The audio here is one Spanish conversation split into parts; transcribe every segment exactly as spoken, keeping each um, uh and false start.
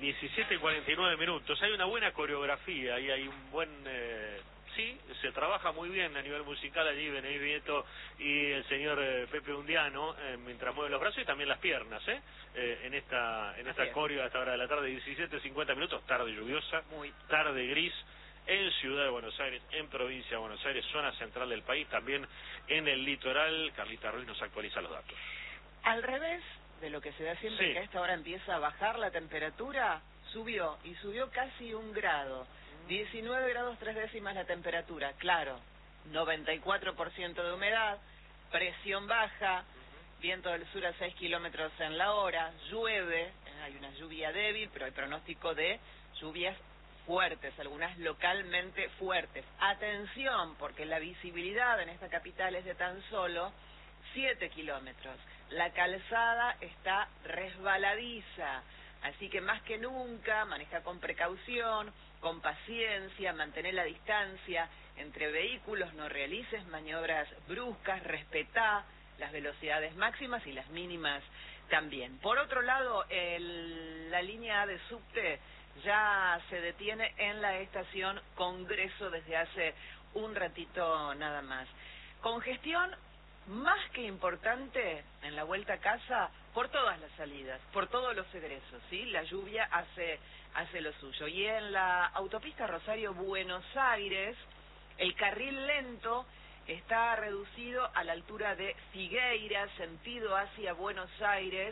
diecisiete y cuarenta y nueve minutos. Hay una buena coreografía y hay un buen... Eh, sí, se trabaja muy bien a nivel musical allí Benedetti Vieto y el señor eh, Pepe Undiano, eh, mientras mueven los brazos y también las piernas, ¿eh? eh en esta en esta coreo a esta hora de la tarde, diecisiete cincuenta minutos, tarde lluviosa, muy tarde gris, en Ciudad de Buenos Aires, en Provincia de Buenos Aires, zona central del país, también en el litoral. Carlita Ruiz nos actualiza los datos. Al revés de lo que se da siempre, sí, que a esta hora empieza a bajar la temperatura, subió, y subió casi un grado. diecinueve grados tres décimas la temperatura, claro, noventa y cuatro por ciento de humedad, presión baja, viento del sur a seis kilómetros en la hora, llueve, hay una lluvia débil, pero hay pronóstico de lluvias fuertes, algunas localmente fuertes. Atención, porque la visibilidad en esta capital es de tan solo siete kilómetros. La calzada está resbaladiza, así que más que nunca maneja con precaución, con paciencia, mantener la distancia entre vehículos, no realices maniobras bruscas, respetá las velocidades máximas y las mínimas también. Por otro lado, el, la línea A de subte ya se detiene en la estación Congreso desde hace un ratito nada más. Congestión más que importante en la vuelta a casa por todas las salidas, por todos los egresos, ¿sí? La lluvia hace, hace lo suyo. Y en la autopista Rosario-Buenos Aires, el carril lento está reducido a la altura de Figueira, sentido hacia Buenos Aires,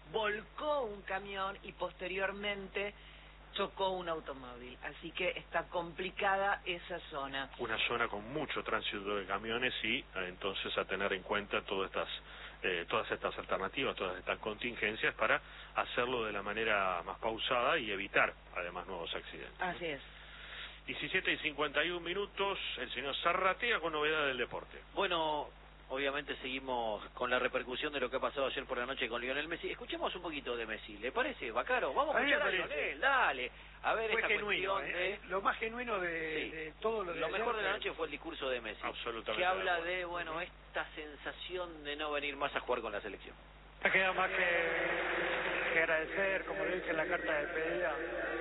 volcó un camión y posteriormente chocó un automóvil, así que está complicada esa zona. Una zona con mucho tránsito de camiones y eh, entonces a tener en cuenta todas estas eh, todas estas alternativas, todas estas contingencias para hacerlo de la manera más pausada y evitar además nuevos accidentes. Así es. diecisiete y cincuenta y uno minutos, el señor Zarratea con novedades del deporte. Bueno, obviamente seguimos con la repercusión de lo que ha pasado ayer por la noche con Lionel Messi. Escuchemos un poquito de Messi, ¿le parece, Bacaro? Vamos a escuchar a Lionel, dale. A ver, fue esta genuino, cuestión de... eh, lo más genuino de, sí, de todo lo de Lo ayer, mejor de la pero... noche fue el discurso de Messi. Absolutamente. Que habla de, bueno, uh-huh, esta sensación de no venir más a jugar con la selección. Me queda más que, que agradecer, como le dije en la carta de despedida.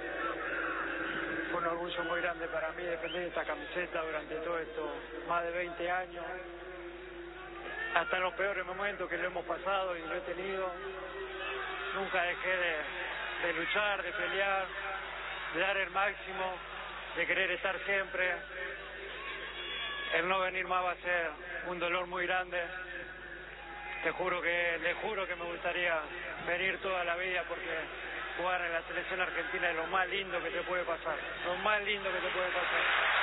Fue un orgullo muy grande para mí defender esta camiseta durante todo esto, más de veinte años. Hasta en los peores momentos que lo hemos pasado y lo he tenido, nunca dejé de, de luchar, de pelear, de dar el máximo, de querer estar siempre. El no venir más va a ser un dolor muy grande. Te juro que, le juro que me gustaría venir toda la vida porque jugar en la selección argentina es lo más lindo que te puede pasar, lo más lindo que te puede pasar.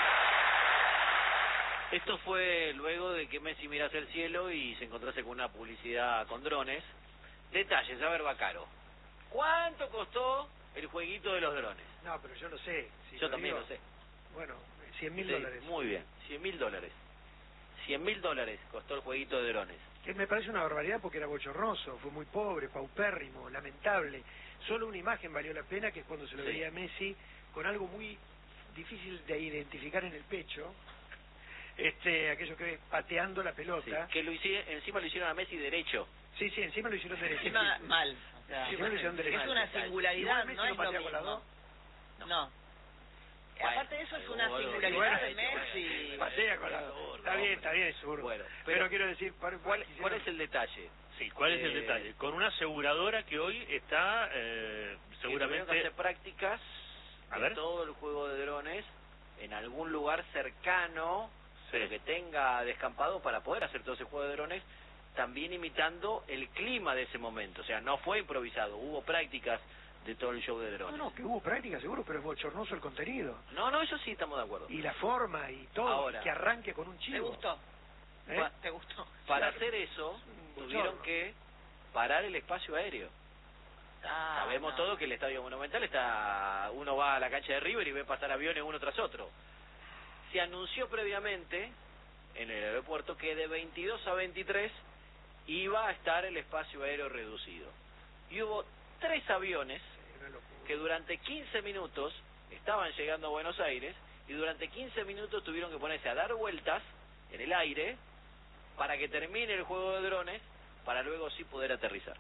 Esto fue luego de que Messi mirase el cielo y se encontrase con una publicidad con drones. Detalles, a ver, Bacaro. ¿Cuánto costó el jueguito de los drones? No, pero yo lo sé. Si yo lo también digo, lo sé. Bueno, cien mil sí, dólares. Muy bien, cien mil dólares. cien mil dólares costó el jueguito de drones. Que me parece una barbaridad porque era bochornoso, fue muy pobre, paupérrimo, lamentable. Solo una imagen valió la pena, que es cuando se lo sí. veía a Messi con algo muy difícil de identificar en el pecho. Este, aquello que ves pateando la pelota. Sí, que lo hicieron, encima lo hicieron a Messi derecho. Sí, sí, encima lo hicieron derecho. Encima mal. O sea, encima lo hicieron derecho. Es una singularidad, no es lo mismo. No. no. Bueno, aparte de eso es una bueno, singularidad de bueno, Messi. Patea con la... Está bien, está bien, es zurdo. Bueno, pero, pero quiero decir... ¿cuál, ¿cuál, ¿Cuál es el detalle? Sí, ¿cuál es eh, el detalle? Con una aseguradora que hoy está eh, seguramente... Que hacer prácticas a de ver. todo el juego de drones en algún lugar cercano, sí, pero que tenga descampado para poder hacer todo ese juego de drones, también imitando el clima de ese momento. O sea, no fue improvisado, hubo prácticas de todo el show de drones. No, no, que hubo práctica seguro, pero es bochornoso el contenido. No, no, eso sí estamos de acuerdo. Y la forma y todo, ahora, y que arranque con un chivo. ¿Te gustó? ¿Eh? ¿Te gustó? Para claro, hacer eso, bochorno. tuvieron que parar el espacio aéreo. Ah, Sabemos no. todo que el Estadio Monumental está... Uno va a la cancha de River y ve pasar aviones uno tras otro. Se anunció previamente en el aeropuerto que de veintidós a veintitrés iba a estar el espacio aéreo reducido. Y hubo tres aviones que durante quince minutos estaban llegando a Buenos Aires y durante quince minutos tuvieron que ponerse a dar vueltas en el aire para que termine el juego de drones para luego sí poder aterrizar.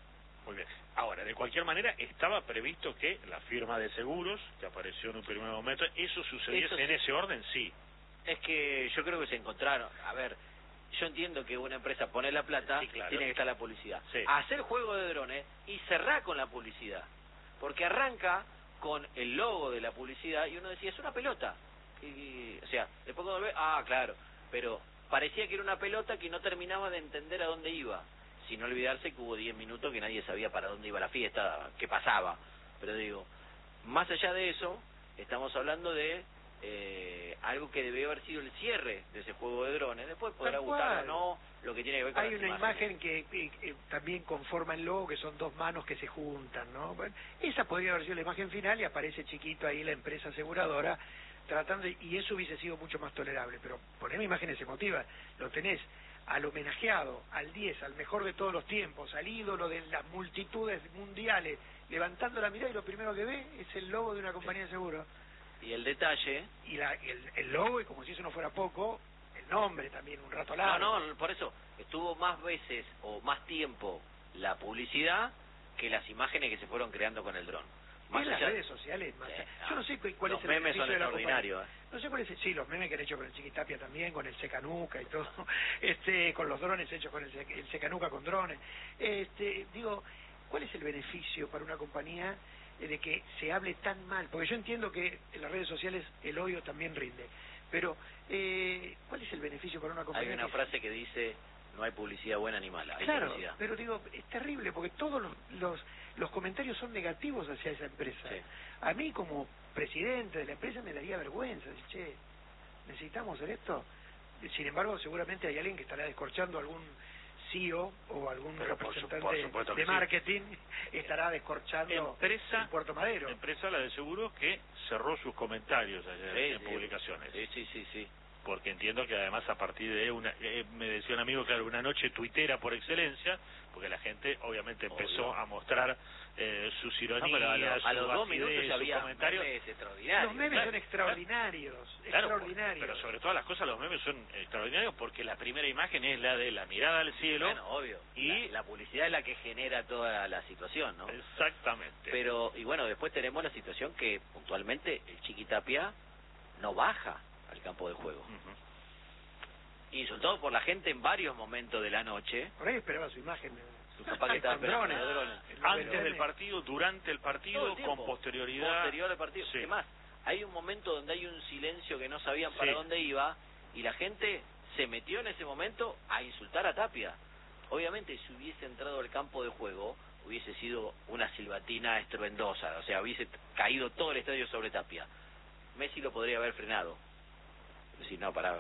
Muy bien. Ahora, de cualquier manera, estaba previsto que la firma de seguros, que apareció en un primer momento, ¿eso sucediese Eso sí. en ese orden? Sí. Es que yo creo que se encontraron. A ver, yo entiendo que una empresa pone la plata, Sí, claro. tiene que estar la publicidad. Sí. Hacer juego de drones y cerrar con la publicidad. Porque arranca con el logo de la publicidad y uno decía, es una pelota. Y, o sea, después cuando ve, ah, claro, pero parecía que era una pelota que no terminaba de entender a dónde iba. Sin olvidarse que hubo diez minutos que nadie sabía para dónde iba la fiesta, qué pasaba. Pero digo, más allá de eso, estamos hablando de eh, algo que debió haber sido el cierre de ese juego de drones. Después podrá gustar o no lo que tiene que ver con Hay las una imágenes. imagen que, que, que también conforma el logo, que son dos manos que se juntan, ¿no? Bueno, esa podría haber sido la imagen final y aparece chiquito ahí la empresa aseguradora tratando, y eso hubiese sido mucho más tolerable. Pero poneme imágenes emotivas, lo tenés al homenajeado, al diez, al mejor de todos los tiempos, al ídolo de las multitudes mundiales, levantando la mirada y lo primero que ve es el logo de una compañía de seguros. Y el detalle... Y, la, y el, el logo, y como si eso no fuera poco, el nombre también, un rato largo. No, no, por eso, estuvo más veces o más tiempo la publicidad que las imágenes que se fueron creando con el dron. Más En las allá- redes sociales, más Sí, yo no. no sé cu- cuál Los es el memes beneficio son de la extraordinarios, compañía. No sé cuál es el, sí, los memes que han hecho con el Chiquitapia también, con el Secanuca y todo, este, con los drones hechos con el, Se- el Secanuca con drones. Este, digo, ¿cuál es el beneficio para una compañía eh, de que se hable tan mal? Porque yo entiendo que en las redes sociales el odio también rinde, pero eh, ¿cuál es el beneficio para una Hay compañía? una que- frase que dice, no hay publicidad buena ni mala, hay Claro, publicidad. pero digo, es terrible porque todos los, los, los comentarios son negativos hacia esa empresa. Sí. A mí como presidente de la empresa me daría vergüenza, decir, che, ¿necesitamos hacer esto? Sin embargo, seguramente hay alguien que estará descorchando algún C E O o algún Pero por su- representante por supuesto que de sí. marketing estará descorchando Empresa, en Puerto Madero. empresa la de seguros que cerró sus comentarios ayer Sí, en sí. publicaciones. Sí, sí, sí, sí. Porque entiendo que además a partir de una, eh, me decía un amigo, claro, una noche tuitera por excelencia, porque la gente obviamente empezó Obvio. a mostrar eh, sus No, ironías, pero a, lo- a los su dos minutos acidez, ya sus había comentarios. memes extraordinarios. Los memes claro, son extraordinarios, Claro, extraordinarios. pero sobre todas las cosas los memes son extraordinarios porque la primera imagen es la de la mirada al cielo. Bueno, obvio. Y- la, la publicidad es la que genera toda la situación, ¿no? Exactamente. Pero, y bueno, después tenemos la situación que puntualmente el Chiquitapia no baja al campo de juego. Ujú. Insultado por la gente en varios momentos de la noche. Por ahí esperaba su imagen. Su capaz que estaba Con esperando drones. los drones. El Antes drone. del partido, durante el Todo partido, el tiempo. con posterioridad. Posterior al partido. Sí. ¿Qué más? Hay un momento donde hay un silencio que no sabían para Sí. dónde iba y la gente se metió en ese momento a insultar a Tapia. Obviamente, si hubiese entrado al campo de juego, hubiese sido una silbatina estruendosa, o sea, hubiese caído todo el estadio sobre Tapia. Messi lo podría haber frenado. Es decir, no, para...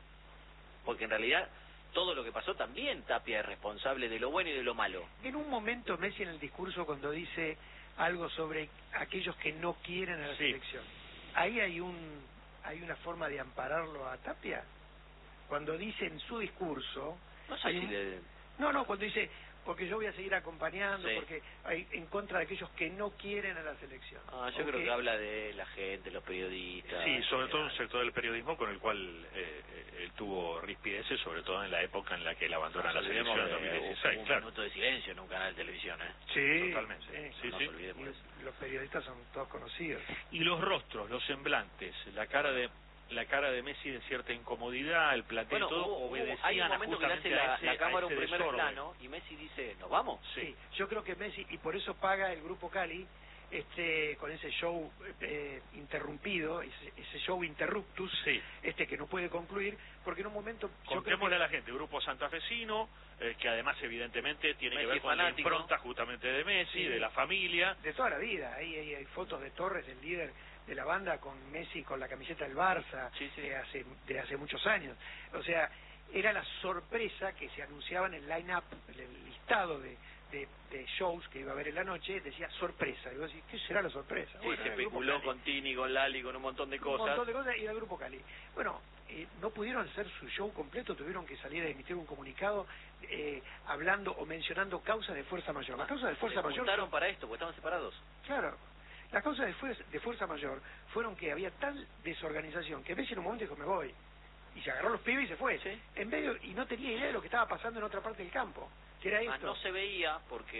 Porque en realidad, todo lo que pasó también Tapia es responsable de lo bueno y de lo malo. En un momento Messi en el discurso cuando dice algo sobre aquellos que no quieren a la Sí. selección, ahí hay un hay una forma de ampararlo a Tapia. Cuando dice en su discurso, No sé hay si un- le... no, no, cuando dice porque yo voy a seguir acompañando, Sí. porque hay en contra de aquellos que no quieren a la selección. Ah, yo O creo que habla de la gente, los periodistas. Sí, en sobre todo un general. sector del periodismo con el cual eh, eh, él tuvo rispideces, sobre todo en la época en la que él abandona la No nos selección en olvidemos dos que mil hubo dieciséis, un claro. minuto de silencio en un canal de televisión, ¿eh? Sí, Totalmente. sí. Sí, no sí. nos olvidemos de eso. Y los periodistas son todos conocidos. Y los rostros, los semblantes, la cara de la cara de Messi de cierta incomodidad, el plateo Bueno, y todo, hubo- hubo- obedecían hay un a momento que le hace justamente la, a ese, la cámara a un ese primer desorden. plano y Messi dice, ¿nos vamos? Sí. Sí, yo creo que Messi, y por eso paga el Grupo Cali, este, con ese show eh, interrumpido, ese, ese show interruptus, Sí. este que no puede concluir, porque en un momento... yo creo Contémosle que- a la gente, grupo santafesino, eh, que además evidentemente tiene Messi que ver con fanático. la impronta justamente de Messi, Sí. de la familia. de toda la vida, ahí hay, hay fotos de Torres, el líder de la banda, con Messi con la camiseta del Barça, Sí, sí. de hace de hace muchos años. O sea, era la sorpresa que se anunciaba en el line-up, el, el listado de, de, de shows que iba a haber en la noche, decía sorpresa. Y vos decís, ¿qué será la sorpresa? Sí, Bueno, se era el Grupo especuló Cali. con Tini, con Lali, con un montón de Un cosas. montón de cosas y era el Grupo Cali. Bueno, eh, no pudieron hacer su show completo, tuvieron que salir a emitir un comunicado eh, hablando o mencionando causas de fuerza mayor. Las causas de fuerza Se mayor juntaron son- para esto, porque estaban separados. Claro, las causas de fuerza, de fuerza mayor fueron que había tal desorganización que Messi en un momento dijo, me voy. Y se agarró los pibes y se fue. Sí. En medio, y no tenía idea de lo que estaba pasando en otra parte del campo. Que era Ah, esto. no se veía porque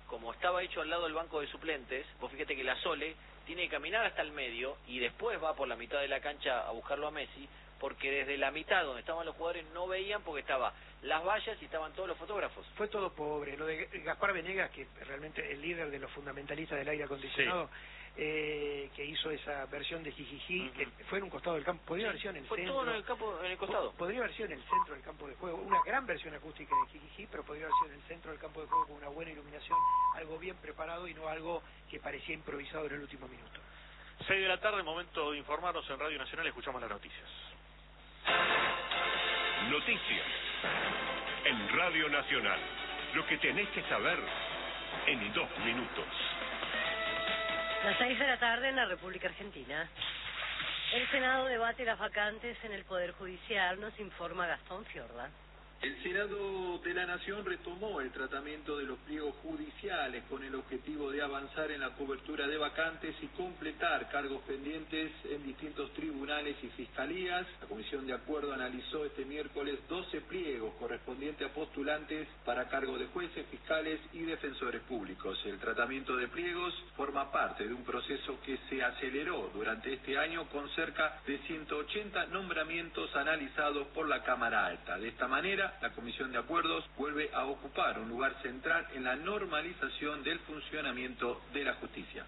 como estaba hecho al lado del banco de suplentes, vos fíjate que la Sole tiene que caminar hasta el medio y después va por la mitad de la cancha a buscarlo a Messi, porque desde la mitad donde estaban los jugadores no veían porque estaba las vallas y estaban todos los fotógrafos. Fue todo pobre. Lo de Gaspar Venegas, que realmente el líder de los fundamentalistas del aire acondicionado, sí. eh, que hizo esa versión de Jijiji, uh-huh. que fue en un costado del campo, podría sí. haber sido en el fue centro. Fue todo en el campo, en el costado. Podría haber sido en el centro del campo de juego, una gran versión acústica de Jijiji, pero podría haber sido en el centro del campo de juego con una buena iluminación, algo bien preparado y no algo que parecía improvisado en el último minuto. seis de la tarde, momento de informarnos en Radio Nacional, escuchamos las noticias. Noticias en Radio Nacional. Lo que tenés que saber en dos minutos. Las seis de la tarde en la República Argentina. El Senado debate las vacantes en el Poder Judicial, nos informa Gastón Fiorda. El Senado de la Nación retomó el tratamiento de los pliegos judiciales con el objetivo de avanzar en la cobertura de vacantes y completar cargos pendientes en distintos tribunales y fiscalías. La Comisión de Acuerdo analizó este miércoles doce pliegos correspondientes a postulantes para cargo de jueces, fiscales y defensores públicos. El tratamiento de pliegos forma parte de un proceso que se aceleró durante este año con cerca de ciento ochenta nombramientos analizados por la Cámara Alta. De esta manera, la Comisión de Acuerdos vuelve a ocupar un lugar central en la normalización del funcionamiento de la justicia.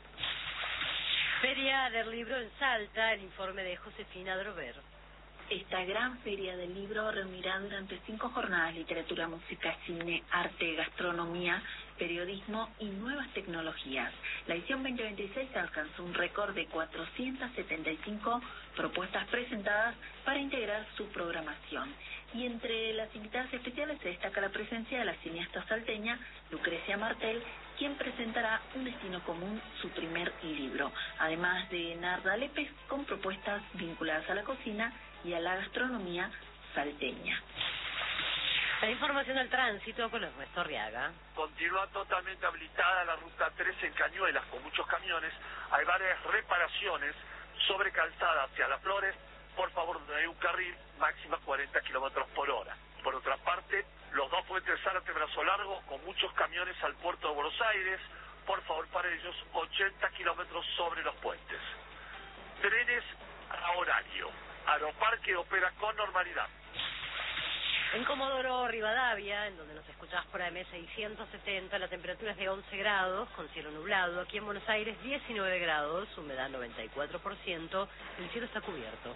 Feria del Libro en Salta, el informe de Josefina Drover. Esta gran feria del libro reunirá durante cinco jornadas literatura, música, cine, arte, gastronomía, periodismo y nuevas tecnologías. La edición veinte veintiséis alcanzó un récord de cuatrocientas setenta y cinco propuestas presentadas para integrar su programación. Y entre las invitadas especiales se destaca la presencia de la cineasta salteña Lucrecia Martel, quien presentará Un destino común, su primer libro, además de Narda Lépez con propuestas vinculadas a la cocina y a la gastronomía salteña. La información del tránsito con Ernesto Arriaga. Continúa totalmente habilitada la ruta tres en Cañuelas con muchos camiones. Hay varias reparaciones sobre calzada hacia Las Flores. Por favor, donde hay un carril, máxima cuarenta kilómetros por hora. Por otra parte, los dos puentes Zárate Brazo Largo con muchos camiones al puerto de Buenos Aires. Por favor, para ellos, ochenta kilómetros sobre los puentes. Trenes a horario. Aeroparque opera con normalidad. En Comodoro Rivadavia, en donde nos escuchás por A M seiscientos setenta, la temperatura es de once grados, con cielo nublado. Aquí en Buenos Aires, diecinueve grados, humedad noventa y cuatro por ciento, el cielo está cubierto.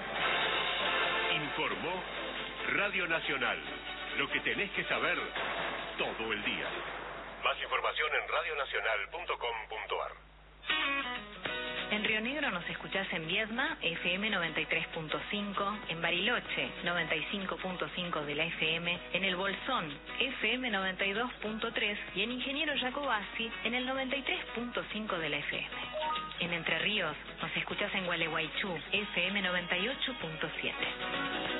Informó Radio Nacional. Lo que tenés que saber todo el día. Más información en radio nacional punto com punto a r. En Río Negro nos escuchás en Viedma, F M noventa y tres punto cinco, en Bariloche, noventa y cinco punto cinco de la F M, en El Bolsón, F M noventa y dos punto tres y en Ingeniero Jacobasi, en el noventa y tres punto cinco de la F M. En Entre Ríos nos escuchás en Gualeguaychú, F M noventa y ocho punto siete.